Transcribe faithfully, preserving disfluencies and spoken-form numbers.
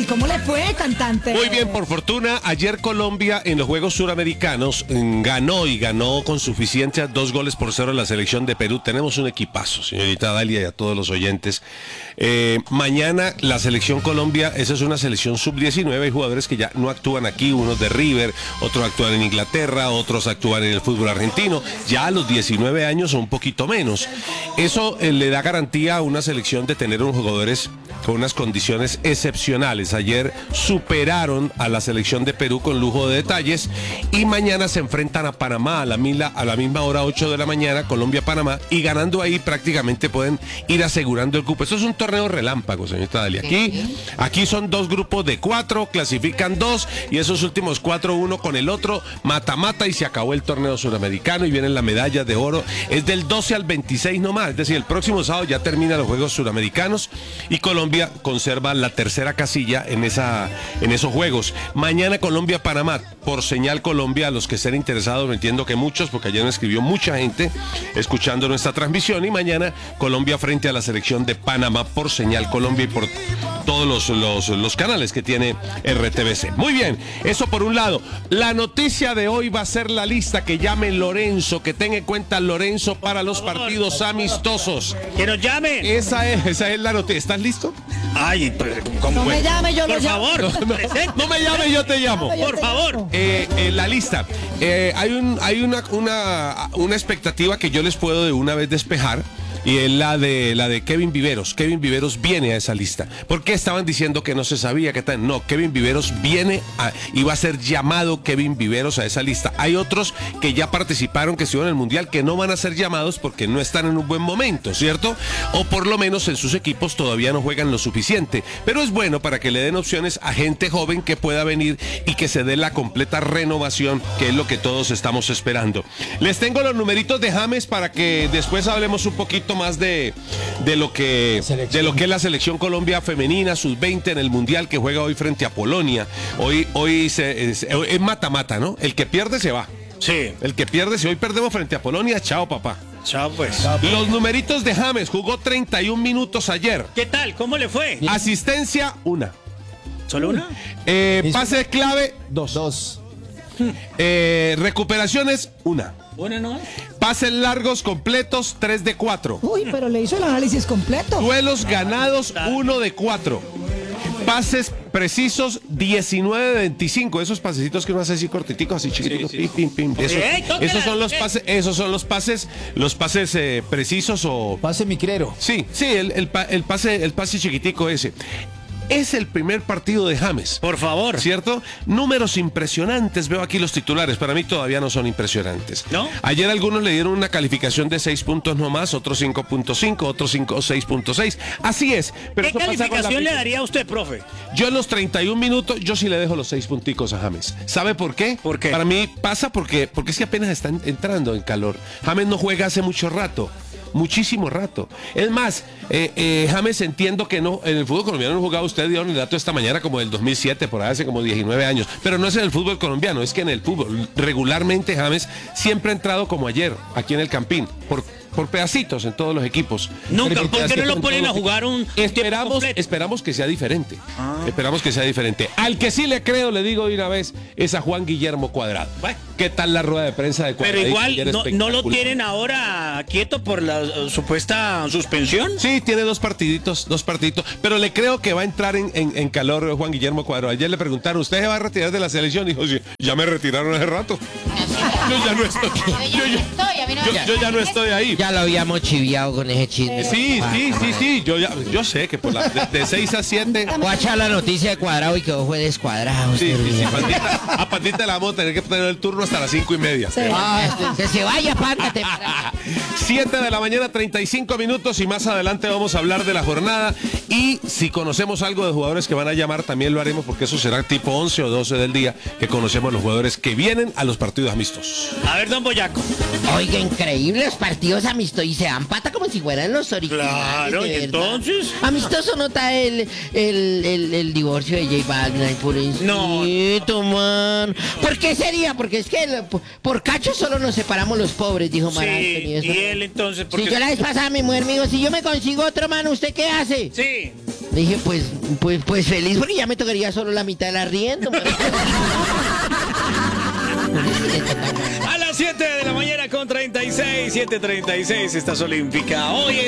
¿cómo le fue, cantante? Muy bien, por fortuna, ayer Colombia en los Juegos Suramericanos mm, ganó y ganó con suficiencia dos goles por cero a la selección de Perú. Tenemos un equipazo, señorita Dalia, y a todos los oyentes. Eh, mañana la selección Colombia, esa es una selección sub diecinueve, hay jugadores que ya no actúan aquí, unos de River, otros actúan en Inglaterra, otros actúan en el fútbol argentino, ya a los diecinueve años o un poquito menos. Eso eh, le da garantía a una selección de tener unos jugadores con unas condiciones excepcionales. Ayer superaron a la selección de Perú con lujo de detalles y mañana se enfrentan a Panamá a la, mila, a la misma hora, ocho de la mañana, Colombia-Panamá, y ganando ahí prácticamente pueden ir asegurando el cupo. Esto es un torneo relámpago, señorita Dalia. Aquí, aquí son dos grupos de cuatro, clasifican dos y esos últimos cuatro, uno con el otro, mata-mata y se acabó el torneo suramericano y vienen las medallas de oro. Es del doce al veintiséis nomás, es decir, el próximo sábado ya terminan los Juegos Suramericanos y Colombia conserva la tercera casilla en, esa, en esos juegos. Mañana Colombia-Panamá, por señal Colombia, a los que estén interesados, entiendo que muchos, porque ayer me escribió mucha gente escuchando nuestra transmisión, y mañana Colombia frente a la selección de Panamá por señal Colombia y por todos los, los, los canales que tiene R T V C. Muy bien, eso por un lado. La noticia de hoy va a ser la lista que llame Lorenzo, que tenga en cuenta Lorenzo para los partidos amistosos. Que nos llame. Esa es, esa es la noticia. ¿Estás listo? Ay, pues, ¿cómo No fue? me llame, yo Por lo llamo. favor, No, no, no me llame, yo te llamo. por favor. Eh, eh, la lista. Eh, hay un, hay una, una, una expectativa que yo les puedo de una vez despejar. Y es la de la de Kevin Viveros. Kevin Viveros viene a esa lista. ¿Por qué estaban diciendo que no se sabía qué tal? No, Kevin Viveros viene a, y va a ser llamado Kevin Viveros a esa lista. Hay otros que ya participaron, que estuvieron en el Mundial, que no van a ser llamados porque no están en un buen momento, ¿cierto? O por lo menos en sus equipos todavía no juegan lo suficiente. Pero es bueno para que le den opciones a gente joven que pueda venir y que se dé la completa renovación, que es lo que todos estamos esperando. Les tengo los numeritos de James para que después hablemos un poquito más de, de lo que de lo que es la selección Colombia femenina sub veinte en el Mundial, que juega hoy frente a Polonia. Hoy hoy se, es, es mata-mata, ¿no? El que pierde se va. Sí. El que pierde, si hoy perdemos frente a Polonia, chao papá. Chao, pues. Los numeritos de James: jugó treinta y un minutos ayer. ¿Qué tal? ¿Cómo le fue? Asistencia, una. ¿Solo una? Eh, pase clave, dos. Dos. Eh, recuperaciones, una. Una no. Pases largos completos, tres de cuatro. Uy, pero le hizo el análisis completo. Duelos ganados, uno de cuatro. Pases precisos, diecinueve de veinticinco. Esos pasecitos que uno hace así cortiticos, así chiquititos. Sí, sí. Pim, pim, pim. Esos, ¡Ey, tóquela! esos son los pases, esos son los pases, los pases eh, precisos o. Pase micrero. Sí, sí, el, el, pa- el pase, el pase chiquitico ese. Es el primer partido de James. Por favor. ¿Cierto? Números impresionantes. Veo aquí los titulares. Para mí todavía no son impresionantes. ¿No? Ayer algunos le dieron una calificación de seis puntos nomás, otros cinco punto cinco, otros cinco, seis punto seis. Así es. Pero ¿Qué eso pasa con la calificación le FIFA. daría a usted, profe? Yo en los treinta y un minutos, yo sí le dejo los seis punticos a James. ¿Sabe por qué? ¿Por qué? Para mí pasa porque, porque es que apenas están entrando en calor. James no juega hace mucho rato. Muchísimo rato. Es más, eh, eh, James, entiendo que no, en el fútbol colombiano no jugaba, usted dio el dato esta mañana como del dos mil siete, por ahí hace como diecinueve años, pero no es en el fútbol colombiano, es que en el fútbol regularmente James siempre ha entrado como ayer, aquí en el Campín, por, por pedacitos en todos los equipos. Nunca, Pero ¿por qué no lo en ponen todos a los jugar un tiempo Esperamos, completo? esperamos que sea diferente. Ah. Esperamos que sea diferente. Al que sí le creo, le digo de una vez, es a Juan Guillermo Cuadrado. Bueno. ¿Qué tal la rueda de prensa de Cuadrado? Pero igual no, no lo tienen ahora quieto por la uh, supuesta suspensión. Sí, tiene dos partiditos, dos partiditos, pero le creo que va a entrar en, en, en calor Juan Guillermo Cuadrado. Ayer le preguntaron, ¿usted se va a retirar de la selección? Dijo, sí, ya me retiraron hace rato. Yo ya no estoy, yo, yo- yo- yo ya no estoy ahí. Ya lo habíamos chiviado con ese chisme. Sí, sí, sí, sí, yo ya, yo sé que por la, de, seis a siete. Voy a echar la noticia de Cuadrado y quedó fue descuadrado. Sí, este sí, sí, hermano. Pandita, a Pandita le vamos a tener que tener el turno hasta las cinco y media. Sí. Ah, que se vaya, pándate. siete de la mañana, treinta y cinco minutos, y más adelante vamos a hablar de la jornada. Y si conocemos algo de jugadores que van a llamar, también lo haremos, porque eso será tipo once o doce del día, que conocemos los jugadores que vienen a los partidos amistosos. A ver, don Boyaco. Oiga, increíble, los partidos amistosos y se dan pata como si fueran los originales. Claro, de y verdad. entonces. Amistoso nota el, el, el, el divorcio de J Balvin por encito, man. ¿Por qué sería? Porque es que el- por, por cacho solo nos separamos los pobres, dijo Mar Anthony. Sí, Eso y no. él entonces. Si Porque... yo la vez pasada mi mujer me dijo, si yo me consigo otro, mano, ¿usted qué hace? Sí. Dije, pues, pues, pues feliz porque ya me tocaría solo la mitad del arriendo. A las siete de la mañana con treinta y seis, siete treinta y seis, estás olímpica. Hoy